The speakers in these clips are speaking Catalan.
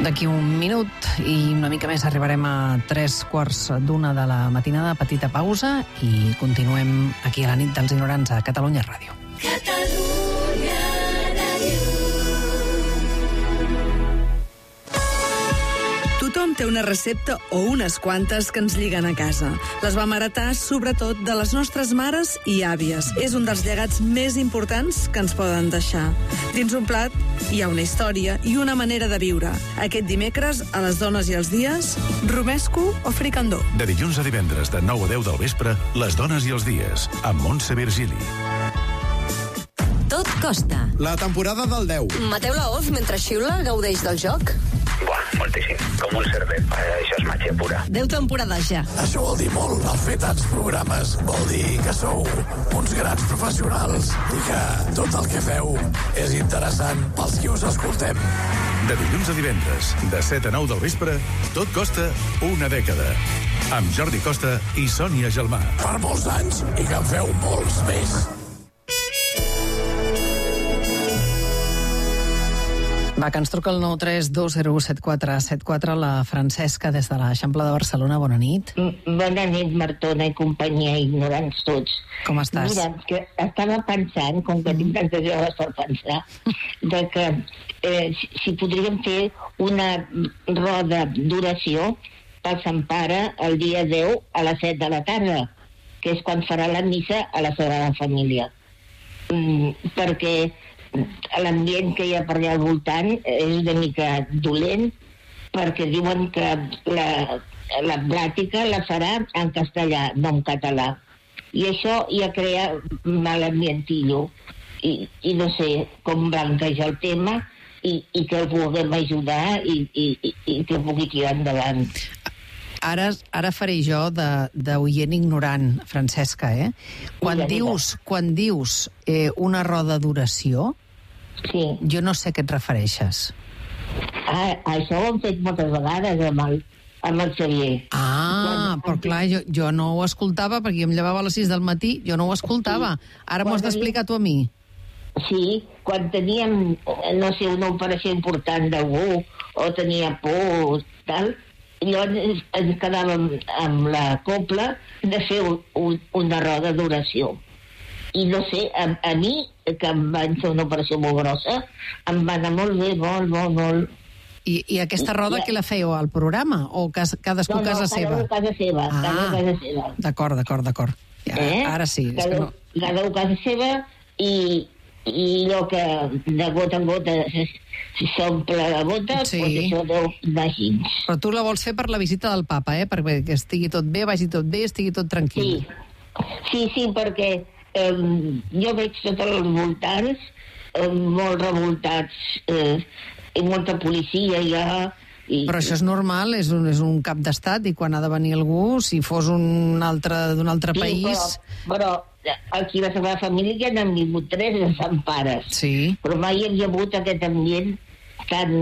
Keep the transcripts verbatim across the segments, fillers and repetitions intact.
D'aquí un minut i una mica més arribarem a tres quarts d'una de la matinada, petita pausa, i continuem aquí a la nit dels ignorants a Catalunya Ràdio. Catalunya Ràdio. Tothom té una recepta o unes quantes que ens lliguen a casa. Les vam heretar sobretot de les nostres mares i àvies. És un dels llegats més importants que ens poden deixar. Dins un plat hi ha una història i una manera de viure. Aquest dimecres, a les dones i els dies, romesco o fricandó. De dilluns a divendres, de nou a deu del vespre, les dones i els dies, amb Montse Virgili. Tot costa. La temporada del deu. Mateu Laoz, mentre xiula, gaudeix del joc? Buah, moltíssim. Com un cervet. Això és màgia pura. Deu temporades ja. Això vol dir molt. El fer tants programes vol dir que sou uns grans professionals i que tot el que feu és interessant pels qui us escoltem. De dilluns a divendres, de set a nou del vespre, tot costa una dècada. Amb Jordi Costa i Sònia Gelmà. Per molts anys i que en feu molts més. Va, que ens truca el nou tres dos zero set quatre set quatre, la Francesca des de l'Eixample de Barcelona. Bona nit. Bona nit, Martona i companyia, ignorants tots. Com estàs? Mira, que estava pensant, com que tinc tantes hores per pensar, de que eh, si, si podríem fer una roda d'oració pel Sant Pare el dia deu a les set de la tarda, que és quan farà la missa a la Sagrada Família. Mm, perquè l'ambient que hi ha per allà al voltant és una mica dolent, perquè diuen que la, la plàtica la farà en castellà, no en català. I això ja crea mal ambientillo. I, i no sé com blanquejar el tema i, i que el puguem ajudar i, i, i, i que pugui tirar endavant. Ara, ara faré jo d'oient ignorant, Francesca, eh? Quan dius, quan dius eh, una roda d'oració, sí. Jo no sé a què et refereixes. Ah, això ho hem fet moltes vegades amb el, amb el Xavier. Ah, però clar, jo, jo no ho escoltava perquè em llevava a les sis del matí, jo no ho escoltava. Ara m'ho has d'explicar tu a mi. Sí, quan teníem, no sé, una operació important d'algú, o tenia por, tal, llavors ens quedàvem amb la copla de fer un, una roda d'oració. I no sé, a, a mi, que em van fer una operació molt grossa, em va anar molt bé, molt, molt, molt. I, i aquesta roda I, que la fèieu al programa? O cas, cadascú no, no, casa seva? No, casa seva. Ah, cada casa seva. D'acord, d'acord, d'acord. Ja, eh? Ara sí. Cada, és que no... cada casa seva i, i allò que de gota en gota s'omple la bota, sí. Doncs això deu anar així. Però tu la vols fer per la visita del papa, eh? Perquè estigui tot bé, vagi tot bé, estigui tot tranquil. Sí, sí, sí perquè eh, jo veig tots els voltants eh, molt revoltats eh, i molta policia ja. I... Però això és normal, és un, és un cap d'estat i quan ha de venir algú, si fos un altre d'un altre sí, país... Però, però aquí a la Sagrada Família ja n'han vingut tres de Sant Pares. Sí. Però mai hi havia hagut aquest ambient tan,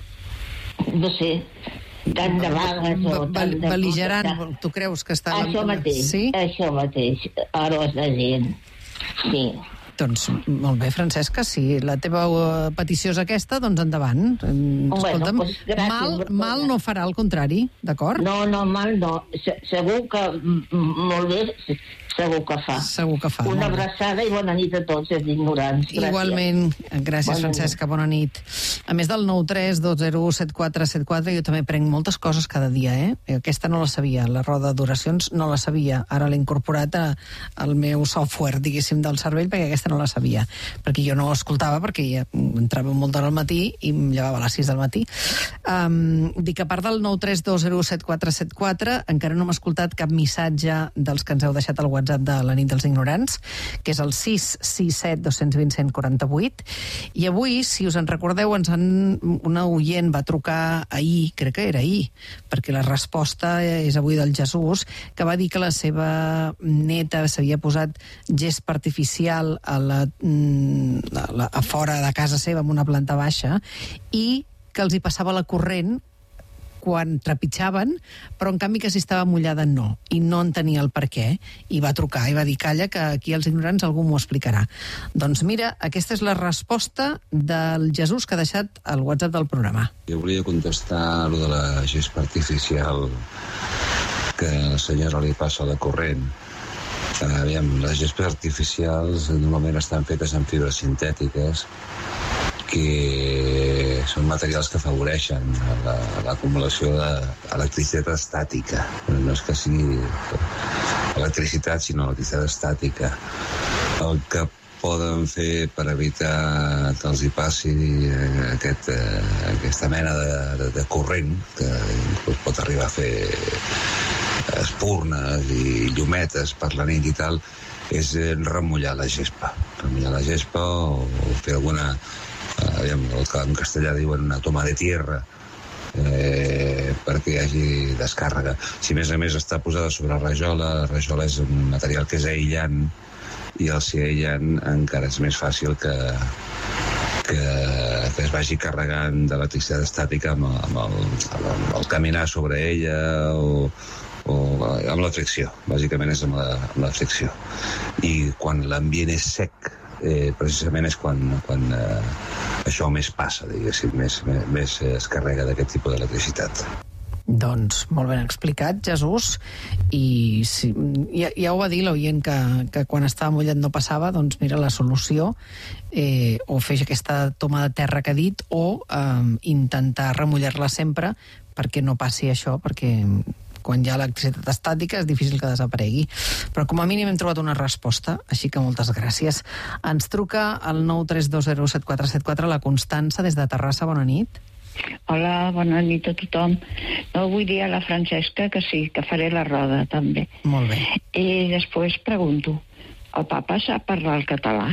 no sé, tan de vagues o tan de... Bel·ligerant, tu creus que està... Això mateix, sí? això mateix, herois de gent, sí. Doncs molt bé, Francesca, si la teva uh, petició és aquesta, doncs endavant. Escolta'm, bueno, pues gràcies, mal, mal no farà, al contrari, d'acord? No, no, mal no. Se, segur que molt bé, segur que fa. Segur que fa. Una abraçada i bona nit a tots, els ignorants. Gràcies. Igualment. Gràcies, bona Francesca, bona nit. A més del nou tres dos zero set quatre set quatre, jo també prenc moltes coses cada dia, eh? Aquesta no la sabia, la roda d'oracions no la sabia. Ara l'he incorporat a, al meu software, diguéssim, del cervell, perquè aquesta no la sabia, perquè jo no ho escoltava perquè ja entrava molt d'hora al matí i em llevava a les sis del matí. Um, dic, a part del nou tres dos zero set quatre set quatre, encara no m'ha escoltat cap missatge dels que ens heu deixat al WhatsApp de la nit dels ignorants, que és el sis sis set dos dos zero un quatre vuit, i avui, si us en recordeu, ens han, una oient va trucar ahir, crec que era ahir, perquè la resposta és avui del Jesús, que va dir que la seva neta s'havia posat gespa artificial a la, a la, a fora de casa seva, en una planta baixa, i que els hi passava la corrent quan trepitjaven, però en canvi que si estava mullada no, i no entenia el per què, i va trucar i va dir, calla, que aquí els ignorants algú m'ho explicarà. Doncs mira, aquesta és la resposta del Jesús que ha deixat al WhatsApp del programa. Jo volia contestar lo de la gespa artificial que a la senyora li passa la corrent. Aviam, les gespes artificials normalment estan fetes amb fibres sintètiques que són materials que afavoreixen l'acumulació d'electricitat estàtica. No és que sigui electricitat, sinó electricitat estàtica. El que poden fer per evitar que els hi passi aquest, aquesta mena de, de corrent, que inclús pot arribar a fer espurnes i llumetes per la nit i tal, és remullar la gespa. Remullar la gespa o, o fer alguna, aviam, el que en castellà diuen una toma de tierra, eh, perquè hi hagi descàrrega. Si a més a més està posada sobre rajola, la rajola és un material que és aïllant, i el ser aïllant encara és més fàcil que, que, que es vagi carregant d'electricitat estàtica amb, amb, el, amb el caminar sobre ella o, o amb la fricció. Bàsicament és amb la, amb la fricció. I quan l'ambient és sec, eh, precisament és quan, quan eh, això més passa, diguéssim, més, més, més es carrega d'aquest tipus d'electricitat. Doncs molt ben explicat, Jesús, i si, ja, ja ho va dir l'oient que, que quan estava mullat no passava, doncs mira la solució, eh, o fer aquesta toma de terra que ha dit, o eh, intentar remullar-la sempre perquè no passi això, perquè quan hi ha electricitat estàtica és difícil que desaparegui. Però com a mínim hem trobat una resposta, així que moltes gràcies. Ens truca al nou tres dos zero set quatre set quatre la Constança des de Terrassa. Bona nit. Hola, bona nit a tothom. No, vull dir a la Francesca que sí, que faré la roda també. Molt bé. I després pregunto, el papa sap parlar el català?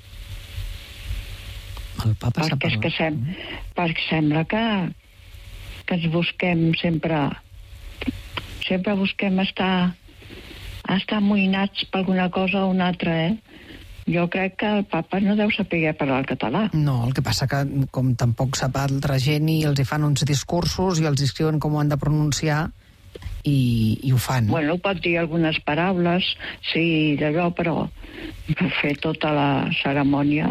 El papa sap perquè és parlar? que sem perquè sembla que, que ens busquem sempre sempre busquem estar estar amoïnats per alguna cosa o una altra, eh? Jo crec que el papa no deu saber parlar el català. No, el que passa que com tampoc sap altra gent i els hi fan uns discursos i els escriuen com ho han de pronunciar i, i ho fan. Bueno, pot dir algunes paraules, sí, d'allò, però per fer tota la cerimònia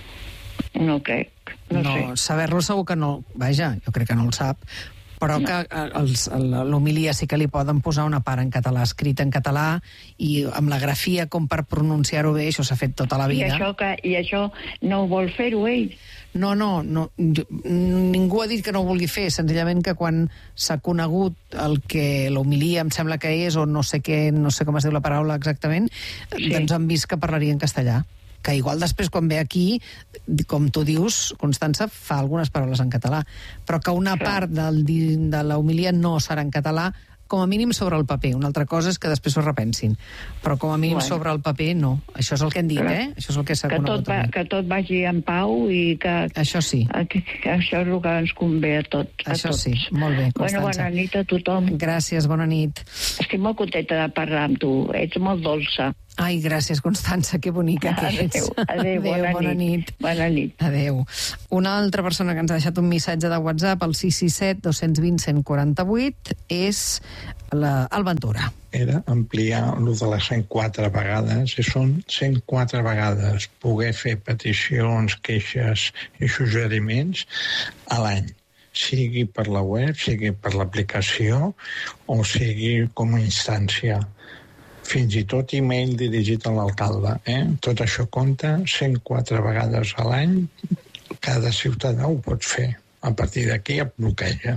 no crec, no, no sé. Saber-lo segur que no, vaja, jo crec que no el sap, però no. Que els, l'homilia sí que li poden posar una part en català, escrita en català, i amb la grafia com per pronunciar-ho bé, això s'ha fet tota la vida. I això, que, i això no vol fer-ho ell? No, no, no jo, ningú ha dit que no ho vulgui fer, senzillament que quan s'ha conegut el que l'homilia em sembla que és, o no sé què, no sé com es diu la paraula exactament, sí. Doncs han vist que parlaria en castellà. Que igual després quan ve aquí, com tu dius, Constança, fa algunes paraules en català, però que una part del, de l'homilia no serà en català, com a mínim sobre el paper. Una altra cosa és que després ho repensin, però com a mínim bueno. Sobre el paper no. Això és el que hem dit, eh? Això és el que s'ha conegut. Va, que tot vagi en pau i que... Això sí. Que, que això és el que ens convé a tots. A això tots. Sí, molt bé, Constança. Bueno, bona nit a tothom. Gràcies, bona nit. Estic molt contenta de parlar amb tu. Ets molt dolça. Ai, gràcies, Constança, que bonica que ets. Adéu, adéu, adéu bona, bona nit. nit. Bona nit. Adéu. Una altra persona que ens ha deixat un missatge de WhatsApp, el sis sis set dos dos zero cent quaranta vuit, és la, el Ventura. Era ampliar el de les cent quatre vegades, i són cent quatre vegades poder fer peticions, queixes i suggeriments a l'any, sigui per la web, sigui per l'aplicació o sigui com a instància. Fins i tot e-mail dirigit a l'alcalde. Eh? Tot això compta cent quatre vegades a l'any. Cada ciutadà ho pot fer. A partir d'aquí et bloquegen.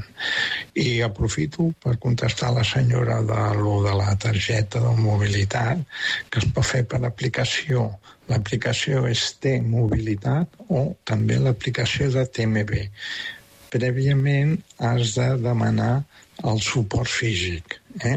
I aprofito per contestar a la senyora de, de la targeta de mobilitat, que es pot fer per aplicació. L'aplicació és T-Mobilitat o també l'aplicació de T M B. Prèviament has de demanar el suport físic. Eh?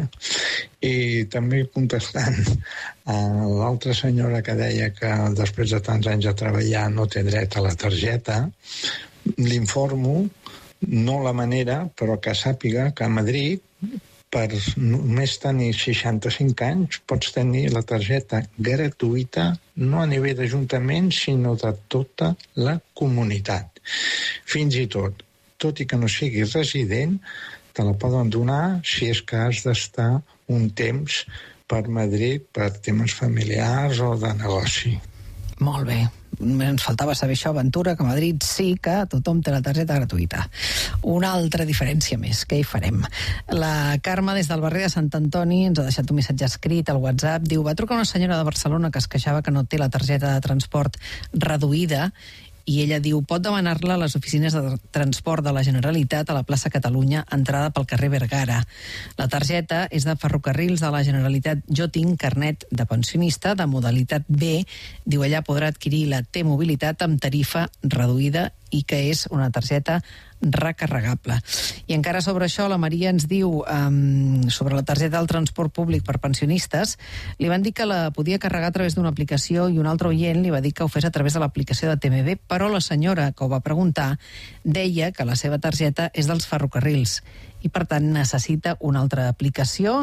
I també contestant a l'altra senyora que deia que després de tants anys de treballar no té dret a la targeta, l'informo, no la manera, però que sàpiga que a Madrid, per només tenir seixanta-cinc anys, pots tenir la targeta gratuïta, no a nivell d'Ajuntament, sinó de tota la comunitat. Fins i tot, tot i que no siguis resident, te la poden donar si és que has d'estar un temps per Madrid per temes familiars o de negoci. Molt bé. Ens faltava saber això, Ventura, que a Madrid sí que tothom té la targeta gratuïta. Una altra diferència més, què hi farem? La Carme, des del barri de Sant Antoni, ens ha deixat un missatge escrit al WhatsApp. Diu, va trucar una senyora de Barcelona que es queixava que no té la targeta de transport reduïda i ella diu, pot demanar-la a les oficines de transport de la Generalitat a la plaça Catalunya, entrada pel carrer Vergara. La targeta és de Ferrocarrils de la Generalitat. Jo tinc carnet de pensionista de modalitat B. Diu, ella podrà adquirir la T-Mobilitat amb tarifa reduïda i que és una targeta recarregable. I encara sobre això, la Maria ens diu um, sobre la targeta del transport públic per pensionistes, li van dir que la podia carregar a través d'una aplicació i un altre oient li va dir que ho fes a través de l'aplicació de T M B, però la senyora que ho va preguntar deia que la seva targeta és dels ferrocarrils i per tant necessita una altra aplicació,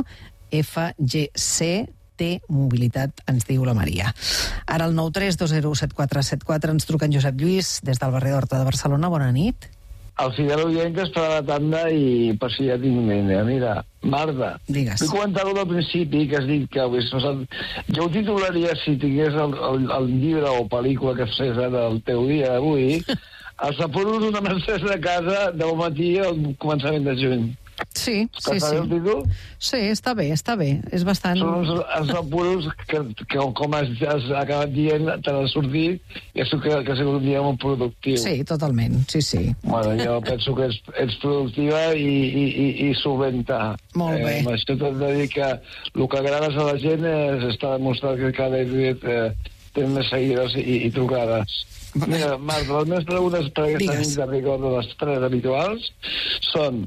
F G C T-Mobilitat, ens diu la Maria. Ara el nou tres dos zero set quatre set quatre ens truca en Josep Lluís des del barri d'Horta de Barcelona. Bona nit. El fidel oient que esperava la tanda i per si ja tinc ment. Mira, Marta, digues. Vull comentar-ho del principi, que has dit que hagués passat... Jo ho titularia, si tingués el, el, el llibre o pel·lícula que fes del teu dia d'avui, els apuros d'una mestressa de casa de bon matí al començament de juny. Sí, sí, sí. El títol? Sí, està bé, està bé. És bastant... Són els, els apuros que, que, com has, has acabat dient, te n'ha sortit i això que, que ha sigut un dia molt productiu. Sí, totalment, sí, sí. Bueno, jo penso que ets, ets productiva i, i, i, i solventa. Molt bé. Eh, amb això t'he de dir que el que agrades a la gent és està demostrat que cada dia eh, té més seguidors i, i trucades. Mira, Marta, les meves preguntes per aquesta nit de rigor de les tres habituals són: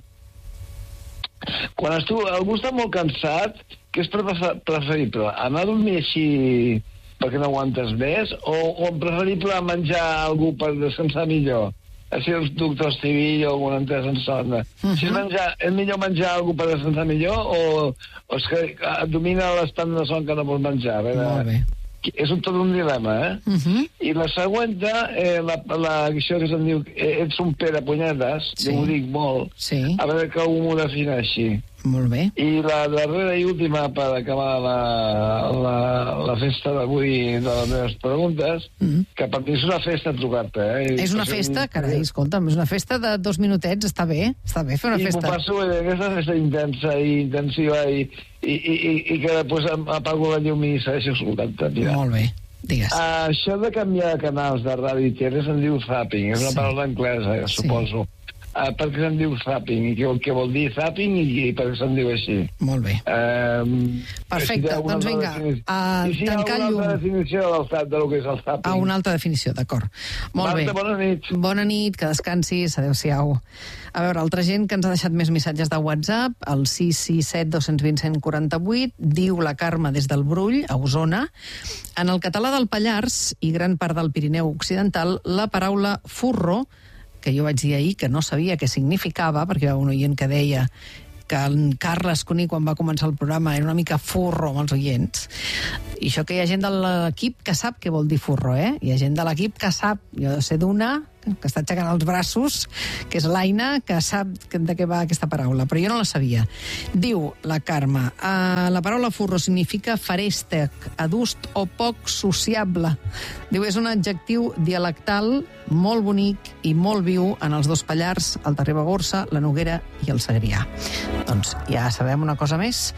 quan estu... algú està molt cansat, què és preferible? Anar a dormir així perquè no aguantes més o, o preferible menjar algú per descansar millor? Així els doctors T V o alguna entesa en sonda. Uh -huh. Si és, menjar, és millor menjar algú per descansar millor o, o és que et domina l'estat de son que no pots menjar? Molt bé. És un, tot un dilema, eh? Uh -huh. I la següent, eh, la, la, això que se'n diu, eh, ets un pere punyetes, sí. Jo ho dic molt, sí. A veure que algú m'ho defineixi. Molt bé. I la darrera i última, per acabar la, la, la festa d'avui de les meves preguntes, uh -huh. que per mi és una festa trucar-te, eh? És una festa, carai, escolta'm, és una festa de dos minutets, està bé, està bé fer una I festa. I m'ho passo bé, aquesta festa intensa i intensiva i, i, i, i que després apago la llum i segueixo escoltant-te. Molt bé, digues. Uh, això de canviar de canals de ràdio i tele se'n diu zapping, és una sí. paraula anglesa, sí. Suposo. Uh, per què se'n diu zapping? I què, què vol dir zapping i, i per què se'n diu així? Molt bé. Uh, Perfecte, si doncs vinga, a si tancar llum. I si hi ha una altra definició del zap, de lo que és el zapping. A una altra definició, d'acord. Molt Marta, bé. bona nit. Bona nit, que descansis, adéu-siau. A veure, altra gent que ens ha deixat més missatges de WhatsApp, el sis sis set dos dos zero cent quaranta vuit, diu la Carme des del Brull, a Osona. En el català del Pallars i gran part del Pirineu Occidental, la paraula furro, que jo vaig dir ahir que no sabia què significava, perquè hi va un oient que deia que el Carles Cuní, quan va començar el programa, era una mica furro amb els oients. I això que hi ha gent de l'equip que sap què vol dir furro, eh? Hi ha gent de l'equip que sap, jo sé d'una, que està aixecant els braços, que és l'Aina, que sap de què va aquesta paraula, però jo no la sabia. Diu la Carme, uh, la paraula furro significa feréstec, adust o poc sociable. Diu, és un adjectiu dialectal molt bonic i molt viu en els dos Pallars, el de Ribagorça, la Noguera i el Segrià. Doncs ja sabem una cosa més.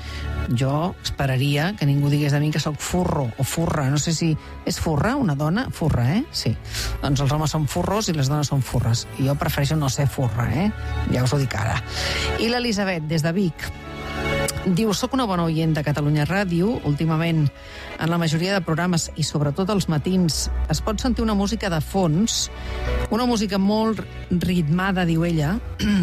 Jo esperaria que ningú digués de mi que sóc furro o furra. No sé si és furra, una dona? Furra, eh? Sí. Doncs els homes són furros i les dones són furres. I jo prefereixo no ser furra, eh? Ja us ho dic ara. I l'Elisabet, des de Vic, diu, soc una bona oient de Catalunya Ràdio. Últimament, en la majoria de programes, i sobretot als matins, es pot sentir una música de fons, una música molt ritmada, diu ella,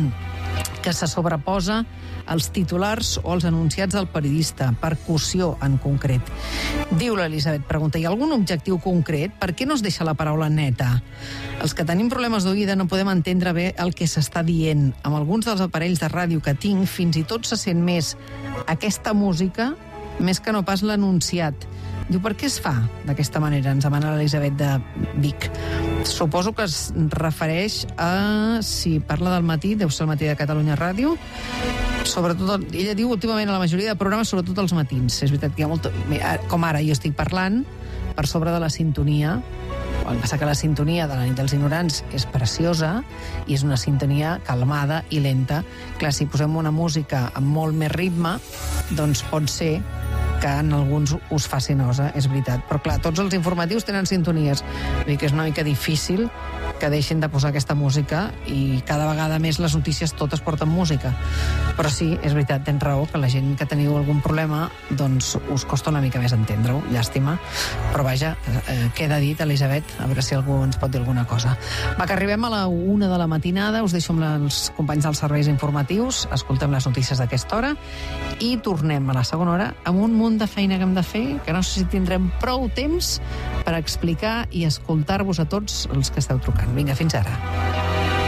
que se sobreposa als titulars o als anunciats del periodista, percussió en concret. Diu l'Elisabet, pregunta, hi ha algun objectiu concret? Per què no es deixa la paraula neta? Els que tenim problemes d'oïda no podem entendre bé el que s'està dient. Amb alguns dels aparells de ràdio que tinc, fins i tot se sent més aquesta música més que no pas l'anunciat. Diu, per què es fa d'aquesta manera? Ens demana l'Elisabet de Vic. Suposo que es refereix a... Si parla del matí, deu ser el matí de Catalunya Ràdio. Sobretot, ella diu últimament a la majoria de programes, sobretot els matins. És veritat que hi ha molta... Com ara, jo estic parlant per sobre de la sintonia. El que passa que la sintonia de la nit dels ignorants és preciosa i és una sintonia calmada i lenta. Clar, si posem una música amb molt més ritme, doncs pot ser que en alguns us faci nosa, és veritat. Però clar, tots els informatius tenen sintonies. Vull dir que és una mica difícil que deixin de posar aquesta música i cada vegada més les notícies totes porten música. Però sí, és veritat, tens raó, que la gent que teniu algun problema doncs us costa una mica més entendre-ho, llàstima. Però vaja, eh, queda dit, Elisabet, a veure si algú ens pot dir alguna cosa. Va, que arribem a la una de la matinada, us deixo amb els companys dels serveis informatius, escoltem les notícies d'aquesta hora i tornem a la segona hora amb un munt de feina que hem de fer, que no sé si tindrem prou temps per explicar i escoltar-vos a tots els que esteu trucant. Vinga, fins ara.